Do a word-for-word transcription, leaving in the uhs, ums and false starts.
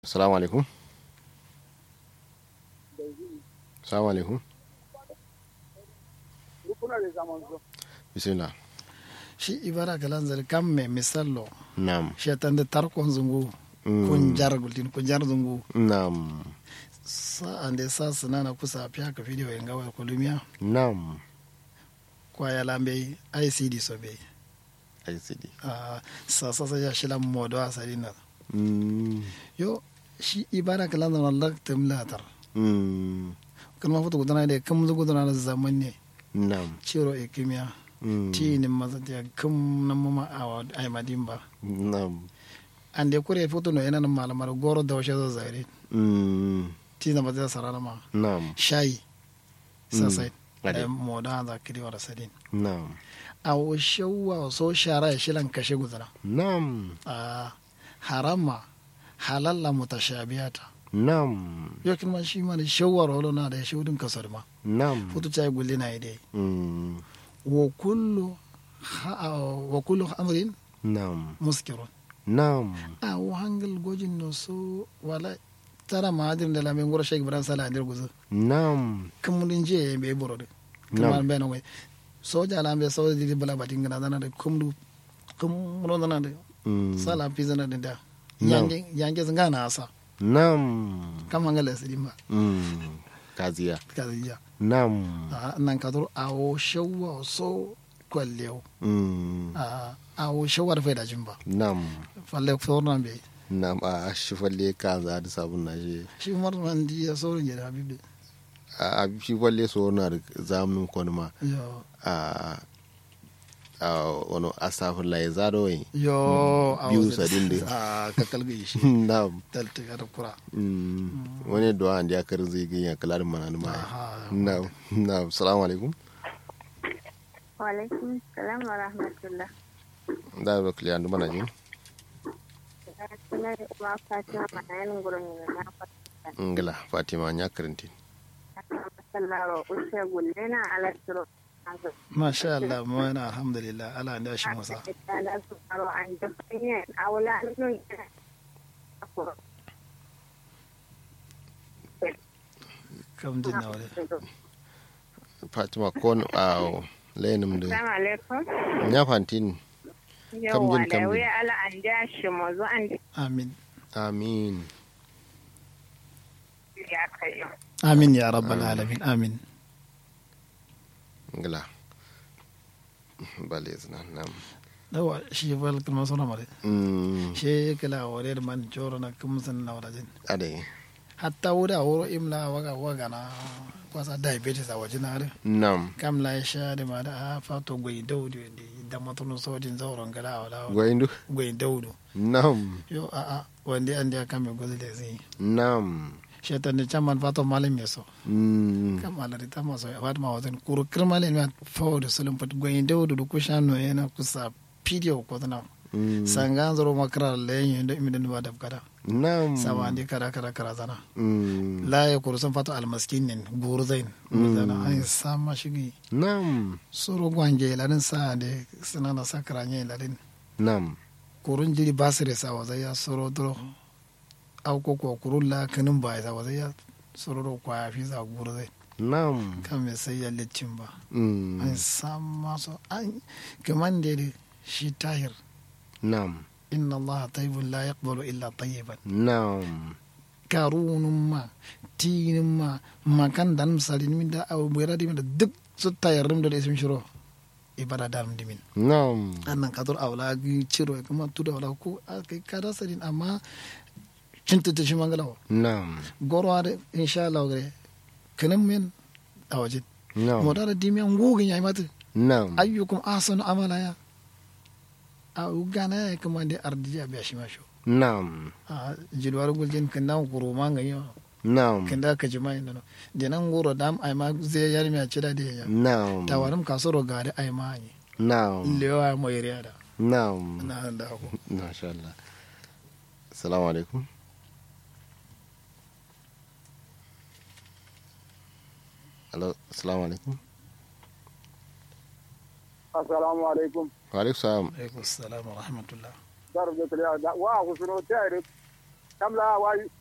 Assalamu alaikum. Assalamu alaikum. Bismillah. Shi ibara kalan zari kam me misallo Naam. shetan de tarkon zungu kun jar gultin kun jar zungu Naam. sa ande sa sanana kusa pya ka video yenga wa kolumia Naam. kwa ya lambe I C D so be I C D. ah sa sa sa ya shila modo asalina Mm. yo shi ibara kalan zari Allah tamlatar Mm. kalma foto gudana de kam zugu gudana zaman ne Naam. ciro e kimia Mm. ti ni mazati kam na mama awa ay madimba Naam. ande kure foto no yana malamar goro da washe zo zaire Mm. ti na mazati sarana ma Naam. shayi sasai Ade. da moda za kiri wa sadin Naam. a washewa so shara ya shilan kashe gudana Naam. a harama halalla mutashabiyata Naam. yo kin ma shi ma da shawar wala na da shudin kasar ma Naam. futu chai gulli na ide Mm. wa kullu ha- wa kullu amrin Naam. muskirun Naam. a wa hangal gojin no so wala tara ma adin da lamin gura shek bran sala andir guzu Naam. kamun je be borode kamar be no we soja lambe soja di bala batin gana dana da kumdu kumro dana da Mm. sala pizana da da Nam. yange yange zanga na asa Naam. kam hangala sidima Mm. Kaziya. kaziya Naam. a nan kadur awo shawwa so kwallew Mm. a awo shawar fa da jimba Naam. falle forna be Naam. A shi falle kaza da sabon na shi. shi marman di ya saurin da habibi A shi falle so na da zamun kwanma. yo A a wani asafin la ya zaro yin. yo Biyu sadin da. a kakalbi shi Naam. talta ga kura Mm. Wani da wani ya kar zai ganya kalar mana ni ma. aha Naam. Naam. Salamu alaikum. Waalaikum salam wa rahmatullah. Da ba kiliyan mana jin. Suna da kuma Fatima Manayin gurin yana na fata. Ngila Fatima nya karanti. Masallaro ushe gulle na alastro. masha Allah mu yana alhamdulillah ala da shi musa Ala su aro an jafiye awla nun. kam din na wale Fatima kon a lenim da Assalamu alaikum. nya fantin. Yawwa jin, kam da jin. wuya ala an ja shi mu zo an amin Amin. ya kai. amin ya rabbal alamin amin Ngila. Bale zina nam. dawa shi fal kuma sona mare Mm. shi kala wale man joro na kuma san na wala jin Ade. hatta wuda wuro imla waga waga na kwasa diabetes a wajen na Nam. kam la sha da ma da fato gwai daudu da matuno sojin zauren gada wala Gwaindu. gwai daudu Nam. yo a a wanda an da kame gozi da zai Nam. shetan da chaman fato malim yaso Mm. kam ala da tama so wat ma wazen kuru kirmale ma fawdo sulum pat gwai daudu du kushano yana kusa video ko tana Mm. sanga zoro makra le da imidan ba da kada Nam. sawandi kada kada kada zana Mm. la ya kuru san fato almaskinin guru zain zana ai sama shigi Nam. soro gwange ladin sa de sanana sakra nye ladin Nam. kurun jiri basire sa wazai ya soro dro au ko ko kurun la kanin ba ya wazai ya soro ro kwa fi za guru zai Nam. kan me sai ya lecin ba Mm. ai sama so ai kaman de shi tahir Nam. inna allaha tayyibun la yaqbalu illa tayyiban Nam. karunun ma tinin ma makan dan misalin min da abu bai radi min da duk su tayarrim da isim shiro ibada darum dimin Nam. annan kadur awla gi ciro e kuma tuda wala ko kai kada sadin amma cinta ta shi mangalawa Nam. goro ade insha Allah gare kanan men awajin Nam. mo da dimi an gogin yayi mata Nam. ayyukum ahsanu amala ya a ugana kuma da ardiya biya shi masho Nam. a jilwar guljin kan nan kuro manga yo Nam. kan da ka jima'i no de nan goro dam ai ma zai yar mi a cida da ya Nam. tawarum kasoro gari ai ma ni Nam. lewa mo yariya da Nam. na da ko Masha Allah. Assalamu alaikum. Hello, assalamu alaikum. Assalamu alaikum. Wa alaikum salam. alaikum assalam wa rahmatullah Dar da kariya da wa ku suno tare kamla wai